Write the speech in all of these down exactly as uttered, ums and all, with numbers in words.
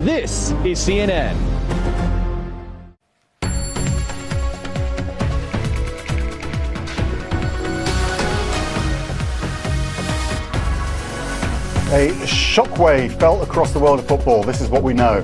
This is C N N. A shockwave felt across the world of football. This is what we know.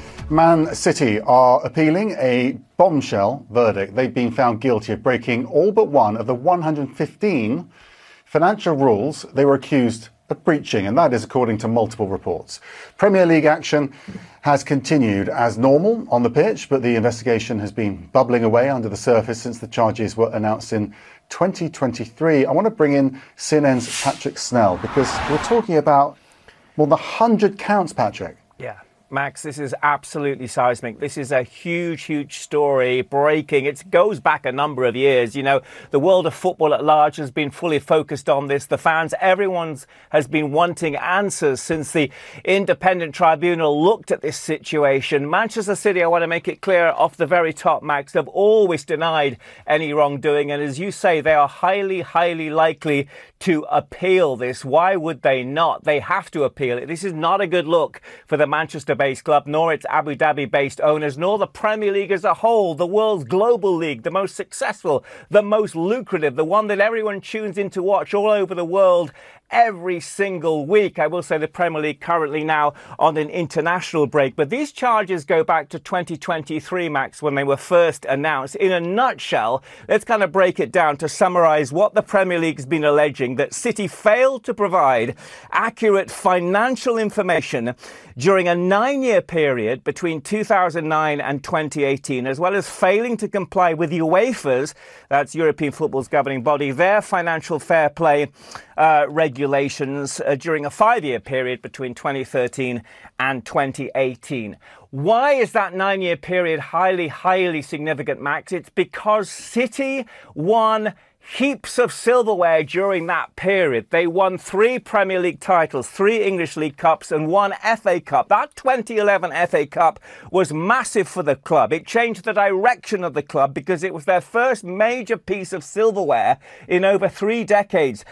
Man City are appealing a bombshell verdict. They've been found guilty of breaking all but one of the one hundred fifteen financial rules they were accused of breaching, and that is according to multiple reports. Premier League action has continued as normal on the pitch, but the investigation has been bubbling away under the surface since the charges were announced in twenty twenty-three. I want to bring in C N N's Patrick Snell because we're talking about more than one hundred counts, Patrick. Yeah. Max, this is absolutely seismic. This is a huge, huge story breaking. It goes back a number of years. You know, the world of football at large has been fully focused on this. The fans, everyone has been wanting answers since the independent tribunal looked at this situation. Manchester City, I want to make it clear off the very top, Max, have always denied any wrongdoing. And as you say, they are highly, highly likely to appeal this. Why would they not? They have to appeal it. This is not a good look for the Manchester-based club, nor its Abu Dhabi-based owners, nor the Premier League as a whole, the world's global league, the most successful, the most lucrative, the one that everyone tunes in to watch all over the world every single week. I will say the Premier League currently now on an international break. But these charges go back to twenty twenty-three, Max, when they were first announced. In a nutshell, let's kind of break it down to summarise what the Premier League's been alleging, that City failed to provide accurate financial information during a nine-year period between two thousand nine and twenty eighteen, as well as failing to comply with UEFA's, that's European football's governing body, their financial fair play uh, regulations uh, during a five-year period between twenty thirteen and twenty eighteen. Why is that nine-year period highly, highly significant, Max? It's because City won heaps of silverware during that period. They won three Premier League titles, three English League Cups and one F A Cup. That twenty eleven F A Cup was massive for the club. It changed the direction of the club because it was their first major piece of silverware in over three decades,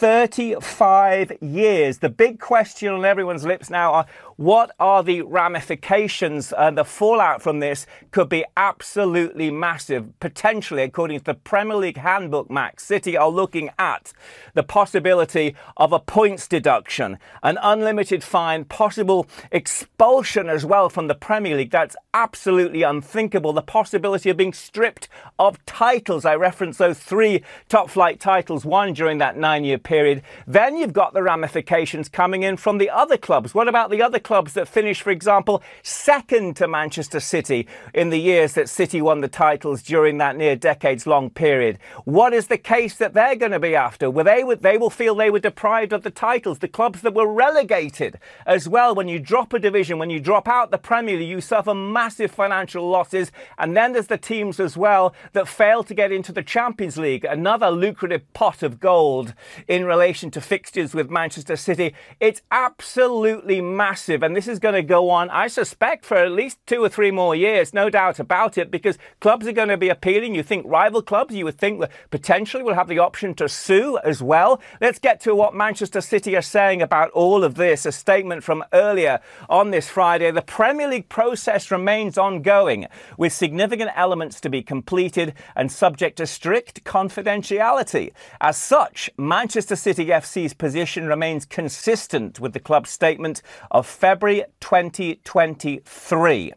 thirty-five years. The big question on everyone's lips now are, what are the ramifications? And the fallout from this could be absolutely massive. Potentially, according to the Premier League handbook, Max, City are looking at the possibility of a points deduction, an unlimited fine, possible expulsion as well from the Premier League. That's absolutely unthinkable. The possibility of being stripped of titles. I referenced those three top-flight titles won during that nine-year period. Then you've got the ramifications coming in from the other clubs. What about the other clubs that finished, for example, second to Manchester City in the years that City won the titles during that near decades-long period? What is the case that they're going to be after? Well, they, would, they will feel they were deprived of the titles. The clubs that were relegated as well. When you drop a division, when you drop out the Premier League, you suffer massive financial losses. And then there's the teams as well that fail to get into the Champions League, another lucrative pot of gold in relation to fixtures with Manchester City. It's absolutely massive. And this is going to go on, I suspect, for at least two or three more years, no doubt about it, because clubs are going to be appealing. You think rival clubs, you would think that potentially will have the option to sue as well. Let's get to what Manchester City are saying about all of this. A statement from earlier on this Friday. The Premier League process remains ongoing, with significant elements to be completed and subject to strict confidentiality. As such, Manchester City F C's position remains consistent with the club's statement of February twenty twenty-three.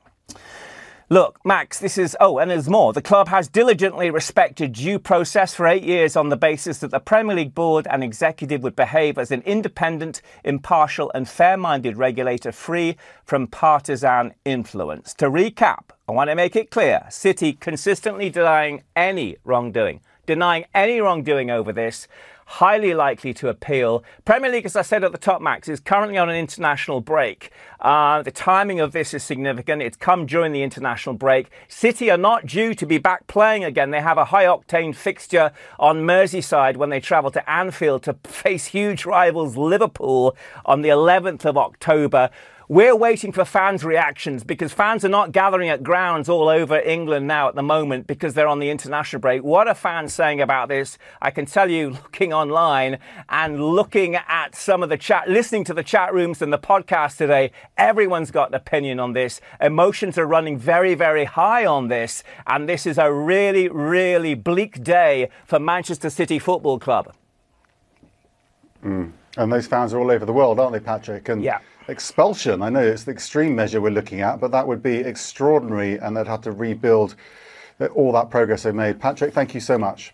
Look, Max, this is... Oh, and there's more. The club has diligently respected due process for eight years on the basis that the Premier League board and executive would behave as an independent, impartial and fair-minded regulator free from partisan influence. To recap, I want to make it clear, City consistently denying any wrongdoing, denying any wrongdoing over this, highly likely to appeal. Premier League, as I said at the top, Max, is currently on an international break. Uh, the timing of this is significant. It's come during the international break. City are not due to be back playing again. They have a high-octane fixture on Merseyside when they travel to Anfield to face huge rivals Liverpool on the eleventh of October. We're waiting for fans' reactions because fans are not gathering at grounds all over England now at the moment because they're on the international break. What are fans saying about this? I can tell you, looking online and looking at some of the chat, listening to the chat rooms and the podcast today, everyone's got an opinion on this. Emotions are running very, very high on this. And this is a really, really bleak day for Manchester City Football Club. Mm. And those fans are all over the world, aren't they, Patrick? And yeah. Expulsion, I know it's the extreme measure we're looking at, but that would be extraordinary and they'd have to rebuild all that progress they made. Patrick, thank you so much.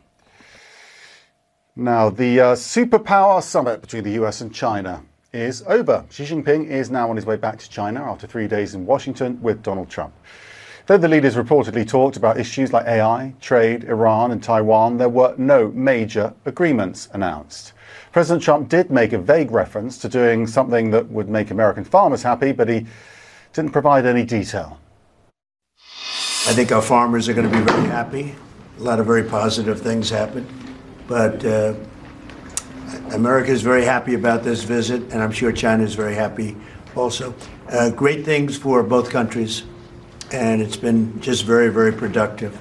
Now, the uh, superpower summit between the U S and China is over. Xi Jinping is now on his way back to China after three days in Washington with Donald Trump. Though the leaders reportedly talked about issues like A I, trade, Iran and Taiwan, there were no major agreements announced. President Trump did make a vague reference to doing something that would make American farmers happy, but he didn't provide any detail. I think our farmers are going to be very happy. A lot of very positive things happened. But uh, America is very happy about this visit, and I'm sure China is very happy also. Uh, great things for both countries, and it's been just very, very productive.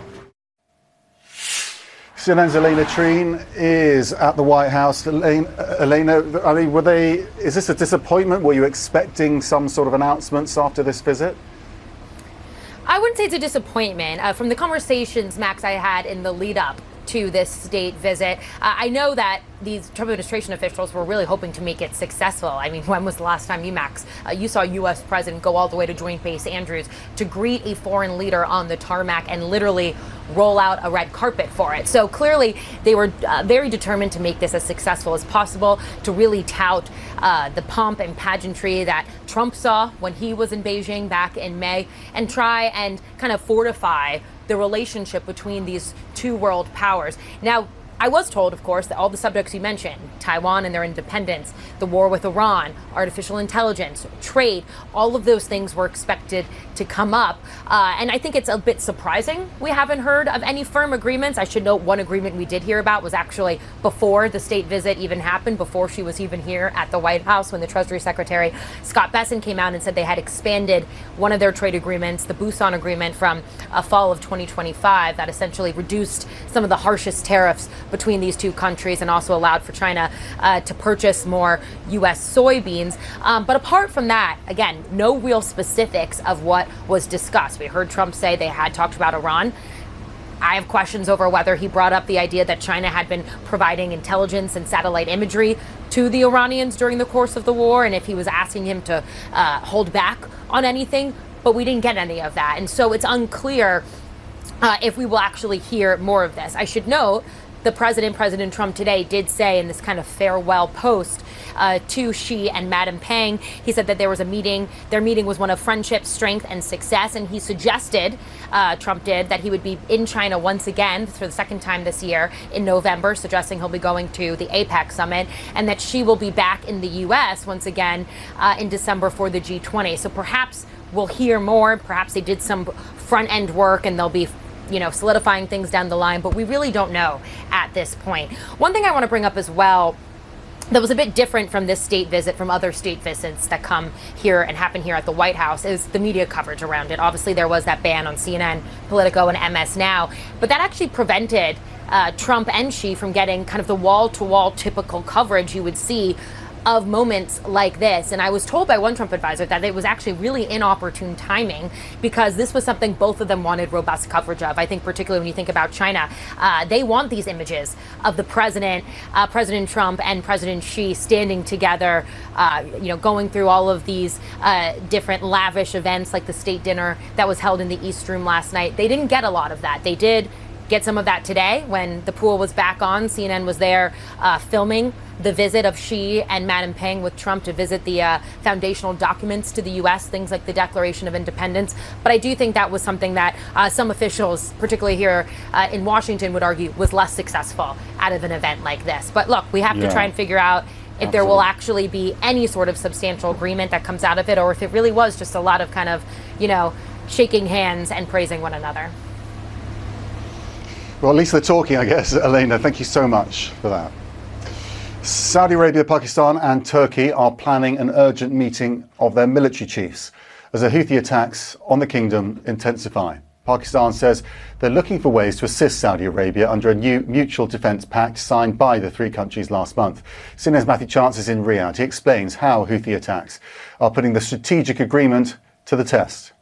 C N N's Elena Treen is at the White House. Elena, Elena, I mean, were they? Is this a disappointment? Were you expecting some sort of announcements after this visit? I wouldn't say it's a disappointment. Uh, from the conversations, Max, I had in the lead up to this state visit, uh, I know that these Trump administration officials were really hoping to make it successful. I mean, when was the last time you, Max, uh, you saw a U S president go all the way to Joint Base Andrews to greet a foreign leader on the tarmac and literally roll out a red carpet for it? So clearly they were uh, very determined to make this as successful as possible, to really tout uh, the pomp and pageantry that Trump saw when he was in Beijing back in May, and try and kind of fortify the relationship between these two world powers. Now, I was told, of course, that all the subjects you mentioned, Taiwan and their independence, the war with Iran, artificial intelligence, trade, all of those things were expected to come up. Uh, and I think it's a bit surprising we haven't heard of any firm agreements. I should note one agreement we did hear about was actually before the state visit even happened, before she was even here at the White House, when the Treasury Secretary Scott Bessent came out and said they had expanded one of their trade agreements, the Busan Agreement, from a fall of twenty twenty-five, that essentially reduced some of the harshest tariffs between these two countries and also allowed for China uh, to purchase more U S soybeans. Um, but apart from that, again, no real specifics of what was discussed. We heard Trump say they had talked about Iran. I have questions over whether he brought up the idea that China had been providing intelligence and satellite imagery to the Iranians during the course of the war, and if he was asking him to uh, hold back on anything. But we didn't get any of that. And so it's unclear uh, if we will actually hear more of this. I should note, the president, President Trump, today did say in this kind of farewell post uh, to Xi and Madam Peng, he said that there was a meeting, their meeting was one of friendship, strength, and success, and he suggested, uh, Trump did, that he would be in China once again for the second time this year in November, suggesting he'll be going to the APEC summit, and that Xi will be back in the U S once again uh, in December for the G twenty. So perhaps we'll hear more, perhaps they did some front-end work and they'll be you know, solidifying things down the line, but we really don't know at this point. One thing I want to bring up as well that was a bit different from this state visit, from other state visits that come here and happen here at the White House, is the media coverage around it. Obviously, there was that ban on C N N, Politico, and M S Now, but that actually prevented uh, Trump and Xi from getting kind of the wall-to-wall typical coverage you would see of moments like this. And I was told by one Trump advisor that it was actually really inopportune timing, because this was something both of them wanted robust coverage of. I think particularly when you think about China, uh, they want these images of the president, uh, President Trump and President Xi standing together, uh, you know, going through all of these uh, different lavish events like the state dinner that was held in the East Room last night. They didn't get a lot of that. They did get some of that today when the pool was back on. C N N was there uh, filming the visit of Xi and Madam Peng with Trump to visit the uh, foundational documents to the U S, things like the Declaration of Independence. But I do think that was something that uh, some officials, particularly here uh, in Washington, would argue was less successful out of an event like this. But look, we have yeah. to try and figure out if Absolutely. there will actually be any sort of substantial agreement that comes out of it, or if it really was just a lot of kind of, you know, shaking hands and praising one another. Well, at least they're talking, I guess. Elena, thank you so much for that. Saudi Arabia, Pakistan and Turkey are planning an urgent meeting of their military chiefs as the Houthi attacks on the kingdom intensify. Pakistan says they're looking for ways to assist Saudi Arabia under a new mutual defence pact signed by the three countries last month. C N N's Matthew Chance is in Riyadh. He explains how Houthi attacks are putting the strategic agreement to the test.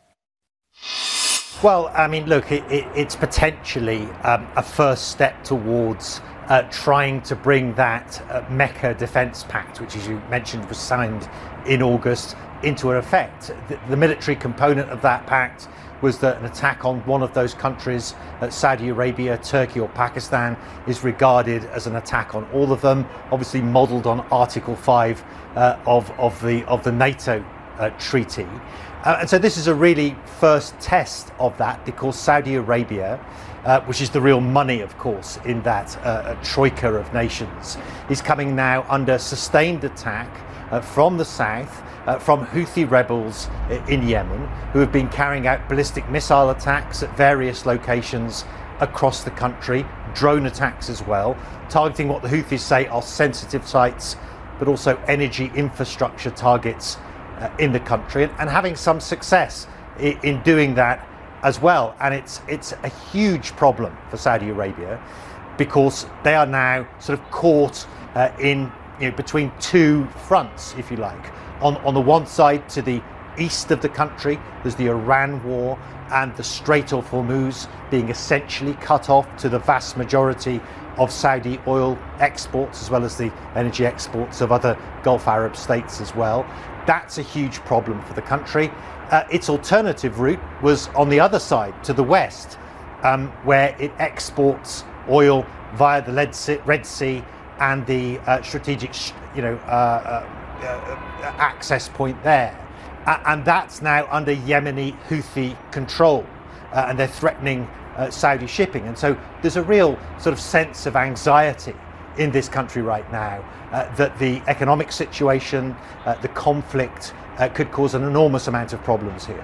Well, I mean, look, it, it, it's potentially um, a first step towards uh, trying to bring that uh, Mecca Defence Pact, which, as you mentioned, was signed in August, into effect. The, the military component of that pact was that an attack on one of those countries, uh, Saudi Arabia, Turkey or Pakistan, is regarded as an attack on all of them, obviously modelled on Article five uh, of, of, the, of the NATO uh, treaty. Uh, and so this is a really first test of that, because Saudi Arabia, uh, which is the real money, of course, in that uh, troika of nations, is coming now under sustained attack uh, from the south, uh, from Houthi rebels in Yemen, who have been carrying out ballistic missile attacks at various locations across the country, drone attacks as well, targeting what the Houthis say are sensitive sites, but also energy infrastructure targets uh, in the country, and, and having some success in, in doing that as well. And it's it's a huge problem for Saudi Arabia, because they are now sort of caught uh, in you know, between two fronts, if you like. On, on the one side, to the east of the country, there's the Iran war and the Strait of Hormuz being essentially cut off to the vast majority of Saudi oil exports, as well as the energy exports of other Gulf Arab states as well. That's a huge problem for the country. Uh, its alternative route was on the other side, to the west, um, where it exports oil via the Red Sea and the uh, strategic, you know, uh, uh, uh, access point there. Uh, and that's now under Yemeni Houthi control, uh, and they're threatening uh, Saudi shipping. And so there's a real sort of sense of anxiety in this country right now uh, that the economic situation, uh, the conflict, uh, could cause an enormous amount of problems here.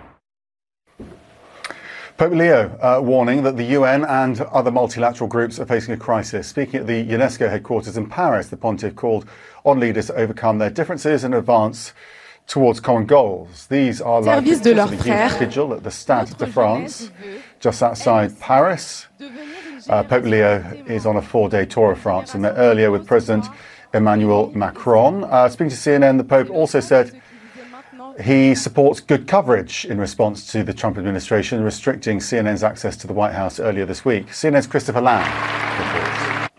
Pope Leo uh, warning that the U N and other multilateral groups are facing a crisis. Speaking at the UNESCO headquarters in Paris, the Pontiff called on leaders to overcome their differences and advance towards common goals. These are live pictures of the youth vigil at the Stade de France, just outside Paris. Uh, Pope Leo is on a four-day tour of France, and met earlier with President Emmanuel Macron. Uh, speaking to C N N, the Pope also said he supports good coverage in response to the Trump administration restricting C N N's access to the White House earlier this week. C N N's Christopher Lamb reports.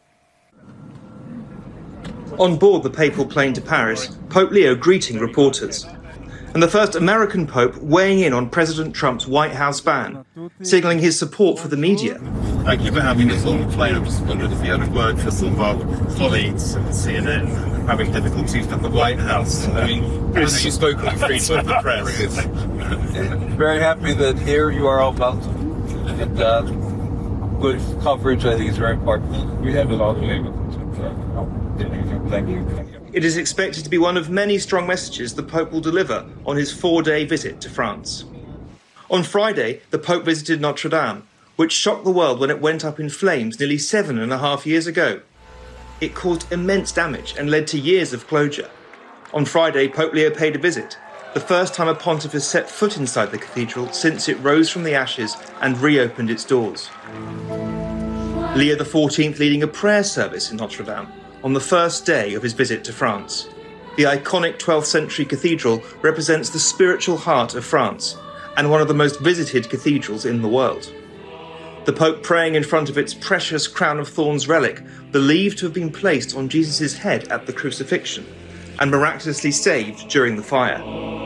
On board the papal plane to Paris, Pope Leo greeting reporters. And the first American Pope weighing in on President Trump's White House ban, signalling his support for the media. Thank you for having us on the plane. I just wondered if you had a word for some of our colleagues at C N N having difficulties at the White House. I mean, Chris, you spoke on freedom of the press. Very happy that here you are all welcome. And uh, good coverage, I think, is very important. We have it all today. Thank you. It is expected to be one of many strong messages the Pope will deliver on his four-day visit to France. On Friday, the Pope visited Notre Dame, which shocked the world when it went up in flames nearly seven and a half years ago. It caused immense damage and led to years of closure. On Friday, Pope Leo paid a visit, the first time a pontiff has set foot inside the cathedral since it rose from the ashes and reopened its doors. Leo the fourteenth leading a prayer service in Notre Dame on the first day of his visit to France. The iconic twelfth century cathedral represents the spiritual heart of France and one of the most visited cathedrals in the world. The Pope praying in front of its precious crown of thorns relic, believed to have been placed on Jesus' head at the crucifixion and miraculously saved during the fire.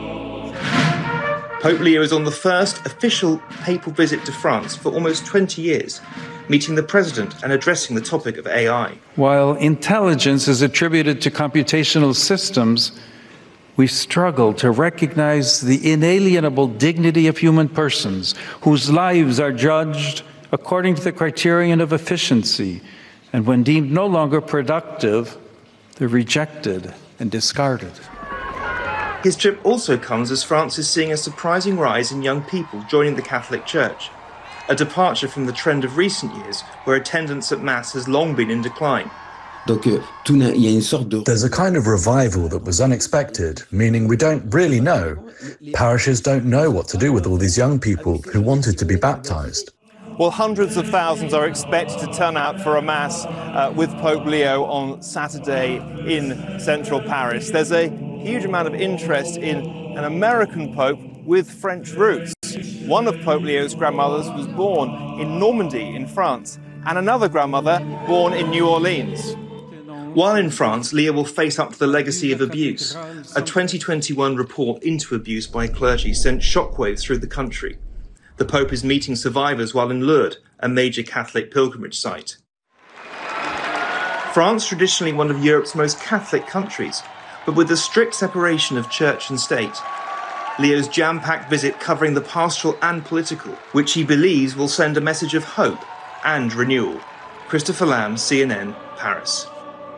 Pope Leo is on the first official papal visit to France for almost twenty years, meeting the president and addressing the topic of A I. While intelligence is attributed to computational systems, we struggle to recognize the inalienable dignity of human persons whose lives are judged according to the criterion of efficiency, and when deemed no longer productive, they're rejected and discarded. His trip also comes as France is seeing a surprising rise in young people joining the Catholic Church, a departure from the trend of recent years where attendance at Mass has long been in decline. There's a kind of revival that was unexpected, meaning we don't really know. Parishes don't know what to do with all these young people who wanted to be baptized. Well, hundreds of thousands are expected to turn out for a Mass uh, with Pope Leo on Saturday in central Paris. There's a huge amount of interest in an American Pope with French roots. One of Pope Leo's grandmothers was born in Normandy in France, and another grandmother born in New Orleans. While in France, Leo will face up to the legacy of abuse. A twenty twenty-one report into abuse by clergy sent shockwaves through the country. The Pope is meeting survivors while in Lourdes, a major Catholic pilgrimage site. France, traditionally one of Europe's most Catholic countries, but with the strict separation of church and state. Leo's jam-packed visit covering the pastoral and political, which he believes will send a message of hope and renewal. Christopher Lamb, C N N, Paris.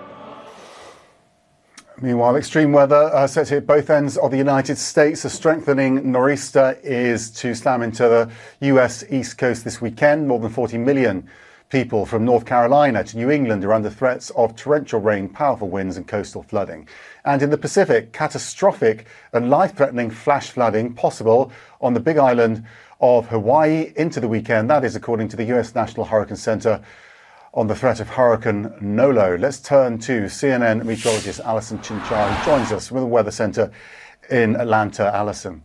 Meanwhile, extreme weather uh, set to hit both ends of the United States. A strengthening nor'easter is to slam into the U S East Coast this weekend. More than forty million people from North Carolina to New England are under threats of torrential rain, powerful winds and coastal flooding. And in the Pacific, catastrophic and life-threatening flash flooding possible on the Big Island of Hawaii into the weekend. That is according to the U S National Hurricane Center on the threat of Hurricane Nolo. Let's turn to C N N meteorologist Alison Chinchar, who joins us from the Weather Center in Atlanta. Alison.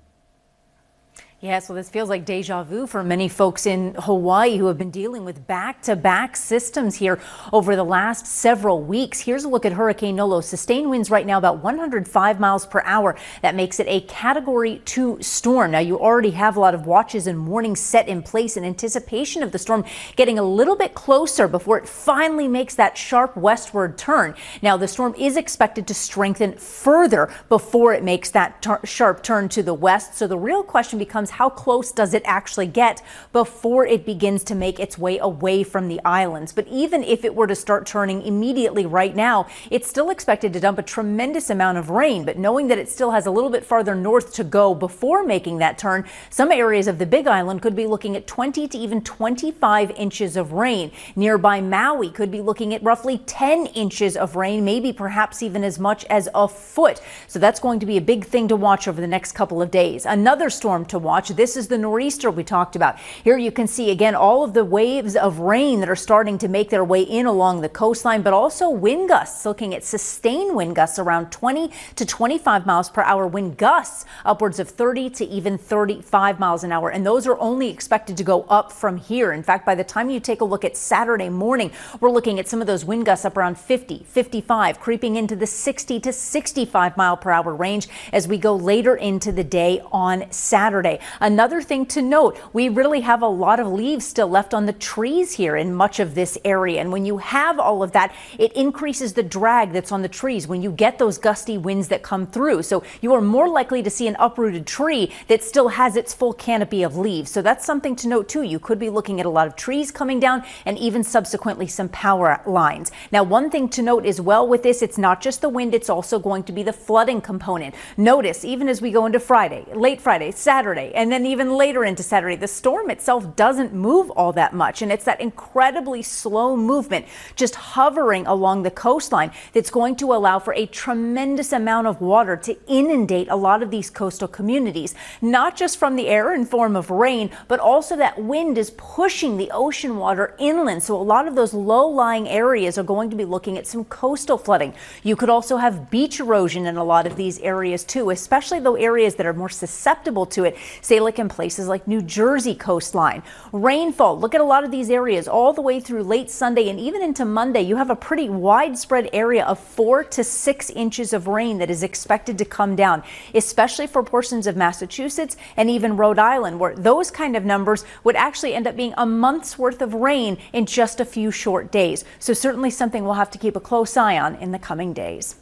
Yeah, so this feels like deja vu for many folks in Hawaii who have been dealing with back-to-back systems here over the last several weeks. Here's a look at Hurricane Nolo. Sustained winds right now about one hundred five miles per hour. That makes it a Category two storm. Now, you already have a lot of watches and warnings set in place in anticipation of the storm getting a little bit closer before it finally makes that sharp westward turn. Now, the storm is expected to strengthen further before it makes that tar- sharp turn to the west. So the real question becomes, how close does it actually get before it begins to make its way away from the islands? But even if it were to start turning immediately right now, it's still expected to dump a tremendous amount of rain. But knowing that it still has a little bit farther north to go before making that turn, some areas of the Big Island could be looking at twenty to even twenty-five inches of rain. Nearby Maui could be looking at roughly ten inches of rain, maybe perhaps even as much as a foot. So that's going to be a big thing to watch over the next couple of days. Another storm to watch. This is the nor'easter we talked about. Here you can see again all of the waves of rain that are starting to make their way in along the coastline, but also wind gusts, looking at sustained wind gusts around twenty to twenty-five miles per hour, wind gusts upwards of thirty to even thirty-five miles an hour. And those are only expected to go up from here. In fact, by the time you take a look at Saturday morning, we're looking at some of those wind gusts up around fifty, fifty-five, creeping into the sixty to sixty-five mile per hour range as we go later into the day on Saturday. Another thing to note, we really have a lot of leaves still left on the trees here in much of this area. And when you have all of that, it increases the drag that's on the trees when you get those gusty winds that come through. So you are more likely to see an uprooted tree that still has its full canopy of leaves. So that's something to note too. You could be looking at a lot of trees coming down and even subsequently some power lines. Now, one thing to note as well with this, it's not just the wind, it's also going to be the flooding component. Notice, even as we go into Friday, late Friday, Saturday, and then even later into Saturday, the storm itself doesn't move all that much. And it's that incredibly slow movement just hovering along the coastline that's going to allow for a tremendous amount of water to inundate a lot of these coastal communities, not just from the air in form of rain, but also that wind is pushing the ocean water inland. So a lot of those low-lying areas are going to be looking at some coastal flooding. You could also have beach erosion in a lot of these areas too, especially those areas that are more susceptible to it, say like in places like New Jersey coastline. Rainfall, look at a lot of these areas all the way through late Sunday and even into Monday. You have a pretty widespread area of four to six inches of rain that is expected to come down, especially for portions of Massachusetts and even Rhode Island, where those kind of numbers would actually end up being a month's worth of rain in just a few short days. So certainly something we'll have to keep a close eye on in the coming days.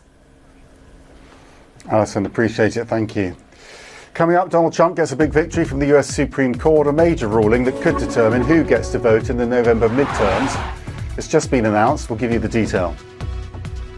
Alison, appreciate it. Thank you. Coming up, Donald Trump gets a big victory from the U S Supreme Court, a major ruling that could determine who gets to vote in the November midterms. It's just been announced. We'll give you the detail.